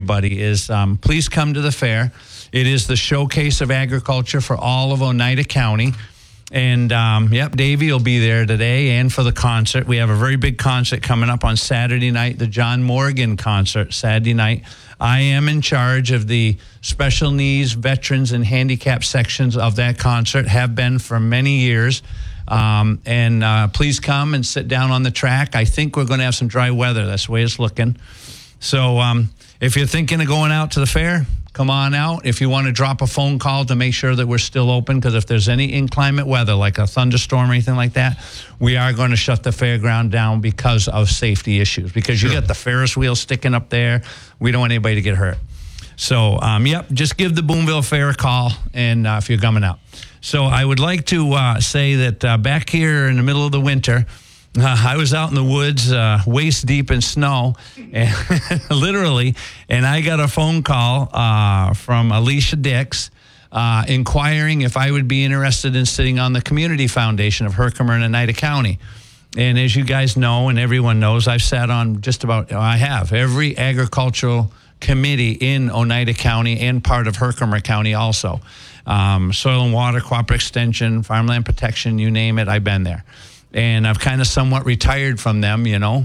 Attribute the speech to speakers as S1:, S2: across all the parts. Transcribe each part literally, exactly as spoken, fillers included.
S1: everybody is um, please come to the fair. It is the showcase of agriculture for all of Oneida County. And, um, yep, Davey will be there today and for the concert. We have a very big concert coming up on Saturday night, the John Morgan concert, Saturday night. I am in charge of the special needs, veterans, and handicap sections of that concert, have been for many years. Um, and uh, please come and sit down on the track. I think we're going to have some dry weather. That's the way it's looking. So um, if you're thinking of going out to the fair, come on out. If you want to drop a phone call to make sure that we're still open, because if there's any inclement weather, like a thunderstorm or anything like that, we are going to shut the fairground down because of safety issues. Because you got the Ferris wheel sticking up there. We don't want anybody to get hurt. So, um, yep, just give the Boonville Fair a call, and uh, if you're coming out. So I would like to uh, say that uh, back here in the middle of the winter, Uh, I was out in the woods, uh, waist deep in snow, and literally, and I got a phone call uh, from Alicia Dix uh, inquiring if I would be interested in sitting on the Community Foundation of Herkimer and Oneida County. And as you guys know, and everyone knows, I've sat on just about, I have, every agricultural committee in Oneida County and part of Herkimer County also. Um, Soil and Water, Cooperative Extension, Farmland Protection, you name it, I've been there. And I've kind of somewhat retired from them, you know.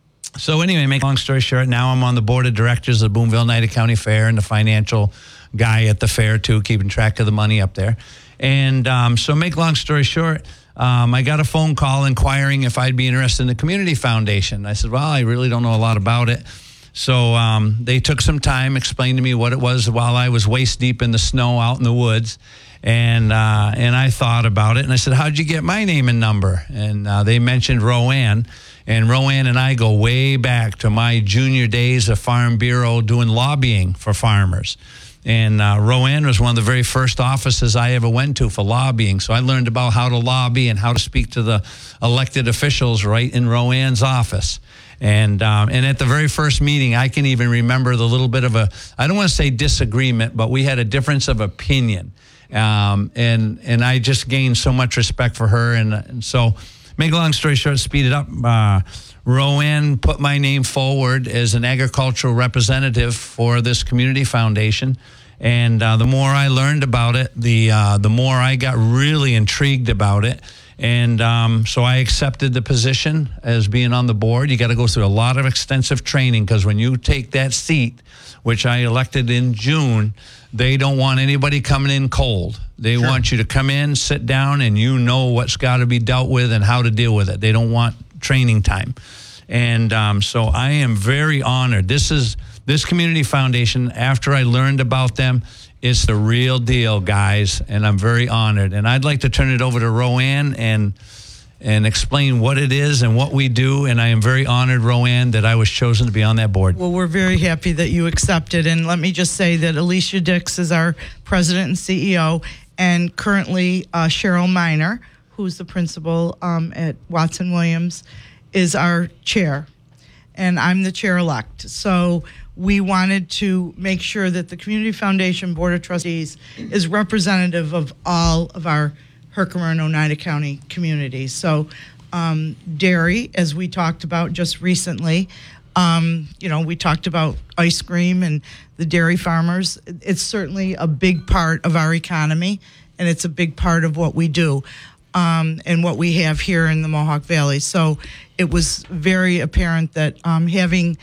S1: So anyway, make a long story short, now I'm on the board of directors of Boonville Oneida County Fair and the financial guy at the fair, too, keeping track of the money up there. And um, so make long story short, um, I got a phone call inquiring if I'd be interested in the Community Foundation. I said, well, I really don't know a lot about it. So um, they took some time, explained to me what it was while I was waist deep in the snow out in the woods. And uh, and I thought about it, and I said, how'd you get my name and number? And uh, they mentioned Roanne, and Roanne and I go way back to my junior days of Farm Bureau doing lobbying for farmers. And uh, Roanne was one of the very first offices I ever went to for lobbying, so I learned about how to lobby and how to speak to the elected officials right in Roanne's office. And um, and at the very first meeting, I can even remember the little bit of a, I don't want to say disagreement, but we had a difference of opinion. Um, and and I just gained so much respect for her. And, and so, make a long story short, speed it up. Uh, Roanne put my name forward as an agricultural representative for this community foundation. And uh, the more I learned about it, the uh, the more I got really intrigued about it. And um, so I accepted the position as being on the board. You got to go through a lot of extensive training, because when you take that seat, which I elected in June, they don't want anybody coming in cold. They sure. want you to come in, sit down, and you know what's got to be dealt with and how to deal with it. They don't want training time. And um, so I am very honored. This is this community foundation, after I learned about them, it's the real deal, guys, and I'm very honored. And I'd like to turn it over to Roanne and and explain what it is and what we do. And I am very honored, Roanne, that I was chosen to be on that board.
S2: Well, we're very happy that you accepted. And let me just say that Alicia Dix is our president and C E O, and currently uh, Cheryl Miner, who's the principal um, at Watson Williams, is our chair. And I'm the chair-elect. So we wanted to make sure that the Community Foundation Board of Trustees is representative of all of our Herkimer and Oneida County communities. So um, dairy, as we talked about just recently, um, you know, we talked about ice cream and the dairy farmers. It's certainly a big part of our economy, and it's a big part of what we do um, and what we have here in the Mohawk Valley. So it was very apparent that um, having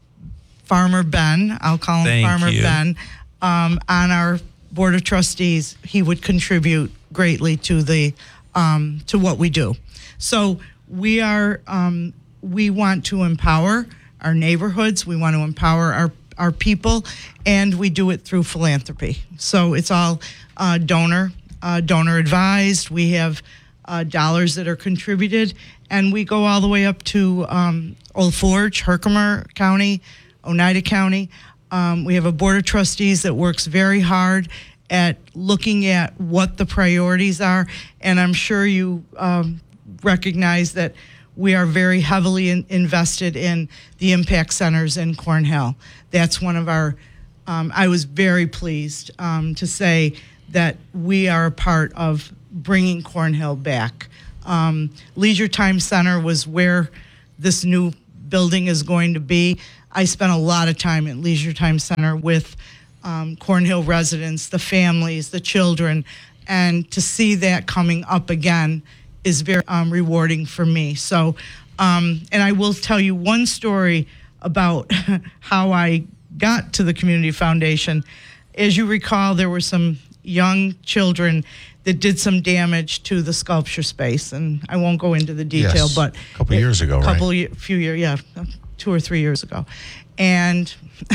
S2: Farmer Ben, I'll call him
S1: Thank
S2: Farmer
S1: you.
S2: Ben, um, on our Board of Trustees, he would contribute greatly to the um, to what we do. So we are um, we want to empower our neighborhoods. We want to empower our our people, and we do it through philanthropy. So it's all uh, donor uh, donor advised. We have uh, dollars that are contributed, and we go all the way up to um, Old Forge, Herkimer County, Oneida County. Um, we have a board of trustees that works very hard at looking at what the priorities are, and I'm sure you um, recognize that we are very heavily in, invested in the impact centers in Cornhill. That's one of our, um, I was very pleased um, to say that we are a part of bringing Cornhill back. Um, Leisure Time Center was where this new building is going to be. I spent a lot of time at Leisure Time Center with um, Cornhill residents, the families, the children, and to see that coming up again is very um, rewarding for me. So, um, and I will tell you one story about how I got to the Community Foundation. As you recall, there were some young children that did some damage to the sculpture space, and I won't go into the detail,
S3: Yes.
S2: but
S3: A couple years ago,
S2: a couple
S3: right?
S2: ye- few years, yeah, two or three years ago, and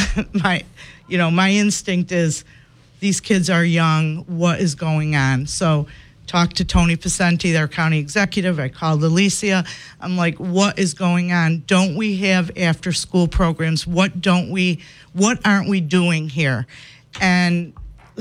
S2: my, you know, my instinct is these kids are young. What is going on? So, talked to Tony Pacenti, their county executive. I called Alicia. I'm like, what is going on? Don't we have after school programs? What don't we? What aren't we doing here? And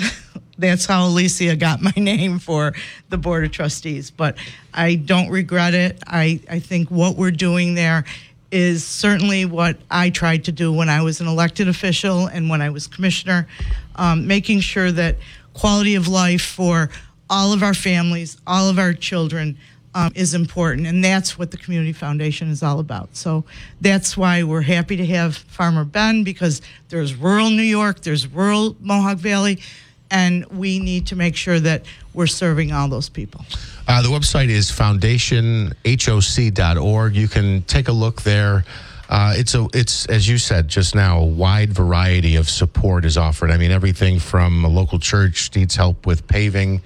S2: that's how Alicia got my name for the Board of Trustees. But I don't regret it. I, I think what we're doing there is certainly what I tried to do when I was an elected official and when I was commissioner, um, making sure that quality of life for all of our families, all of our children, um, is important. And that's what the Community Foundation is all about. So that's why we're happy to have Farmer Ben, because there's rural New York, there's rural Mohawk Valley, and we need to make sure that we're serving all those people.
S3: Uh, the website is foundation hoc dot org. You can take a look there. Uh, it's a, it's as you said just now, a wide variety of support is offered. I mean, everything from a local church needs help with paving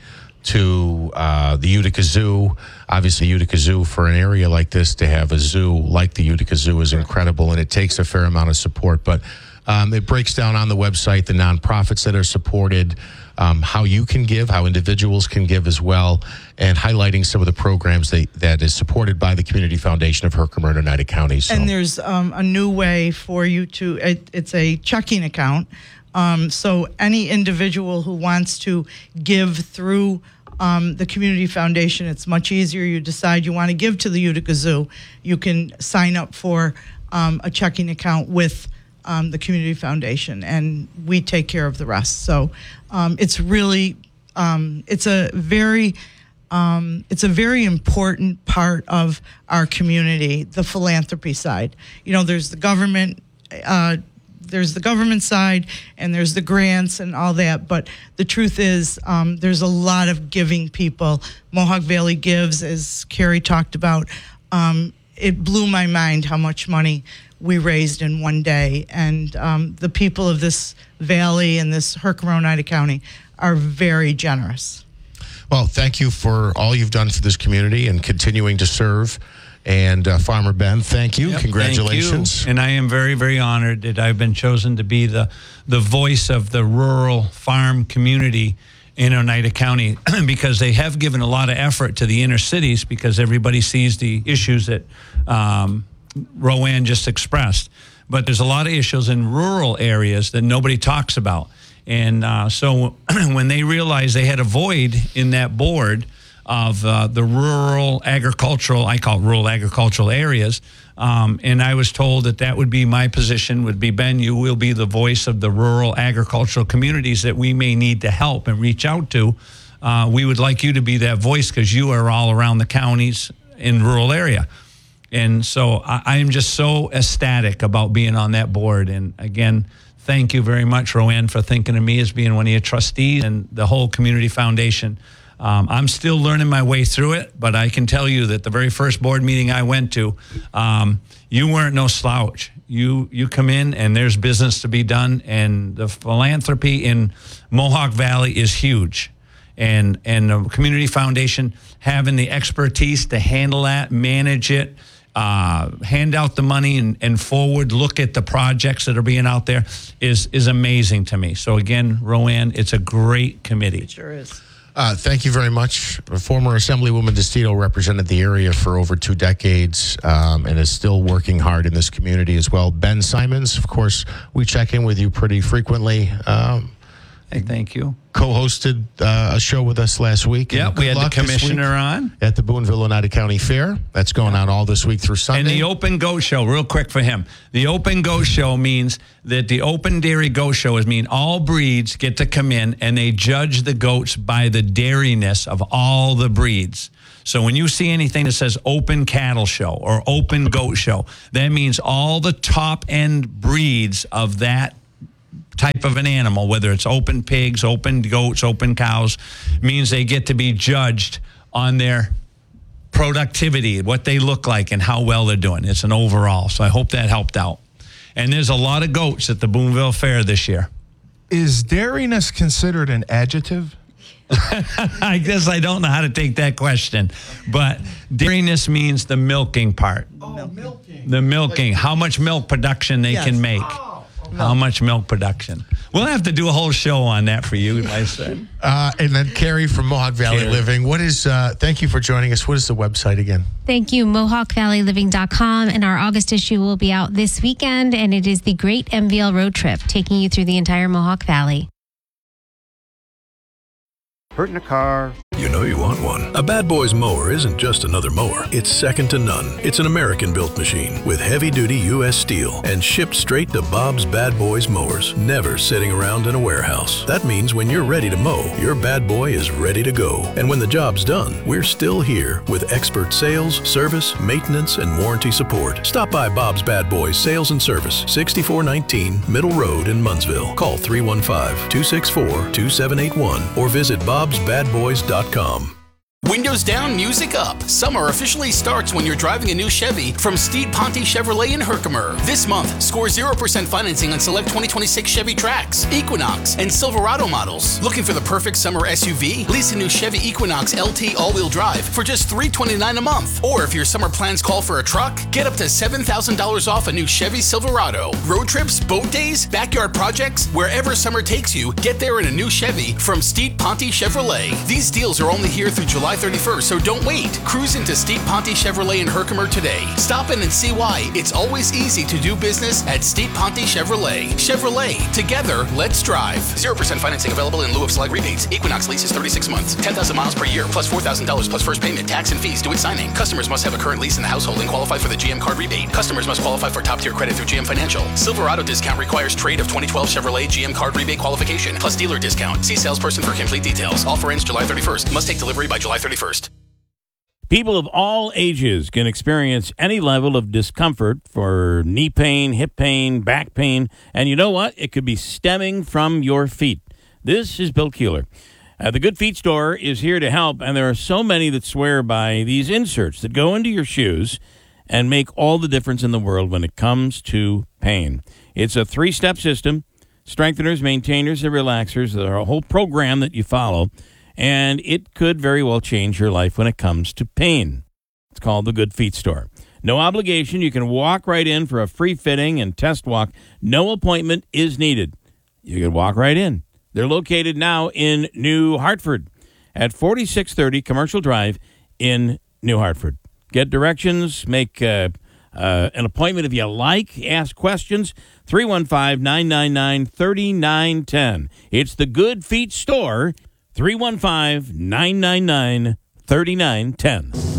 S3: to uh, the Utica Zoo. Obviously, Utica Zoo, for an area like this, to have a zoo like the Utica Zoo is incredible, and it takes a fair amount of support. But um, it breaks down on the website the nonprofits that are supported, um, how you can give, how individuals can give as well, and highlighting some of the programs that, that is supported by the Community Foundation of Herkimer and Oneida County. So.
S2: And there's um, a new way for you to, it, it's a checking account. Um, so any individual who wants to give through um, the Community Foundation, it's much easier. You decide you want to give to the Utica Zoo, you can sign up for um, a checking account with um, the Community Foundation, and we take care of the rest. So um, it's really, um, it's a very, um, it's a very important part of our community, the philanthropy side. You know, there's the government, uh, there's the government side, and there's the grants and all that. But the truth is, um, there's a lot of giving people. Mohawk Valley Gives, as Carrie talked about. Um, it blew my mind how much money we raised in one day. And um, the people of this valley and this Herkimer Oneida County are very generous.
S3: Well, thank you for all you've done for this community and continuing to serve. And uh, Farmer Ben, thank you.
S1: Yep,
S3: Congratulations.
S1: thank you. And I am very, very honored that I've been chosen to be the, the voice of the rural farm community in Oneida County because they have given a lot of effort to the inner cities because everybody sees the issues that um, Rowan just expressed. But there's a lot of issues in rural areas that nobody talks about. And uh, so when they realized they had a void in that board of uh, the rural agricultural, I call it rural agricultural areas. Um, and I was told that that would be my position, would be, Ben, you will be the voice of the rural agricultural communities that we may need to help and reach out to. Uh, we would like you to be that voice because you are all around the counties in rural area. And so I, I am just so ecstatic about being on that board. And again, thank you very much, Rowan, for thinking of me as being one of your trustees and the whole Community Foundation. Um, I'm still learning my way through it, but I can tell you that the very first board meeting I went to, um, you weren't no slouch. You you come in and there's business to be done, and the philanthropy in Mohawk Valley is huge. And, and the Community Foundation having the expertise to handle that, manage it, uh, hand out the money and, and forward look at the projects that are being out there is, is amazing to me. So again, Rowan, it's a great committee.
S2: It sure is.
S3: Uh, thank you very much. Former Assemblywoman DeStito represented the area for over two decades um, and is still working hard in this community as well. Ben Simons, of course, we check in with you pretty frequently. Um,
S1: Hey, thank you.
S3: Co-hosted uh, a show with us last week.
S1: Yeah, we had the commissioner on.
S3: At the Boonville Oneida County Fair. That's going on all this week through Sunday.
S1: And the Open Goat Show, real quick for him. The Open Goat Show means that the Open Dairy Goat Show is mean all breeds get to come in and they judge the goats by the dairiness of all the breeds. So when you see anything that says open cattle show or open goat show, that means all the top end breeds of that type of an animal, whether it's open pigs, open goats, open cows, means they get to be judged on their productivity, what they look like, and how well they're doing. It's an overall. So I hope that helped out. And there's a lot of goats at the Boonville Fair this year.
S4: Is dairiness considered an adjective?
S1: I guess I don't know how to take that question. But dairiness means the milking part.
S4: Oh, milking.
S1: The milking. How much milk production they
S2: Yes.
S1: can make.
S4: Oh, okay.
S1: How much milk production. We'll have to do a whole show on that for you, my son.
S3: Uh, and then Carrie from Mohawk Valley
S1: Carrie.
S3: Living. What is? Uh, thank you for joining us. What is the website again?
S5: Thank you, mohawk valley living dot com. And our August issue will be out this weekend, and it is the Great M V L Road Trip, taking you through the entire Mohawk Valley.
S6: Hurt in a car.
S7: You know you want one. A Bad Boys mower isn't just another mower. It's second to none. It's an American-built machine with heavy-duty U S steel and shipped straight to Bob's Bad Boys mowers, never sitting around in a warehouse. That means when you're ready to mow, your bad boy is ready to go. And when the job's done, we're still here with expert sales, service, maintenance, and warranty support. Stop by Bob's Bad Boys Sales and Service, sixty-four nineteen Middle Road in Munnsville. Call three one five, two six four, two seven eight one or visit bobs bad boys dot com.
S8: Windows down, music up. Summer officially starts when you're driving a new Chevy from Steed Ponte Chevrolet in Herkimer. This month, score zero percent financing on select twenty twenty-six Chevy Trax, Equinox, and Silverado models. Looking for the perfect summer S U V? Lease a new Chevy Equinox L T all-wheel drive for just three hundred twenty-nine dollars a month. Or if your summer plans call for a truck, get up to seven thousand dollars off a new Chevy Silverado. Road trips, boat days, backyard projects, wherever summer takes you, get there in a new Chevy from Steed Ponte Chevrolet. These deals are only here through July thirty-first, so don't wait. Cruise into Steed Ponte Chevrolet in Herkimer today. Stop in and see why it's always easy to do business at Steed Ponte Chevrolet. Chevrolet, together, let's drive. zero percent financing available in lieu of select rebates. Equinox lease is thirty-six months, ten thousand miles per year, plus four thousand dollars plus first payment, tax and fees due at signing. Customers must have a current lease in the household and qualify for the G M card rebate. Customers must qualify for top-tier credit through G M Financial. Silverado discount requires trade of twenty twelve Chevrolet G M card rebate qualification, plus dealer discount. See salesperson for complete details. Offer ends July thirty-first. Must take delivery by July thirty-first.
S9: People of all ages can experience any level of discomfort for knee pain, hip pain, back pain, and you know what? It could be stemming from your feet. This is Bill Keeler. Uh, the Good Feet Store is here to help, and there are so many that swear by these inserts that go into your shoes and make all the difference in the world when it comes to pain. It's a three-step system, strengtheners, maintainers, and relaxers. There are a whole program that you follow, and it could very well change your life when it comes to pain. It's called the Good Feet Store. No obligation. You can walk right in for a free fitting and test walk. No appointment is needed. You can walk right in. They're located now in New Hartford at forty-six thirty Commercial Drive in New Hartford. Get directions, make uh, uh, an appointment if you like, ask questions, three one five, nine nine nine, three nine one zero. It's the Good Feet Store, three one five, nine nine nine, three nine one zero.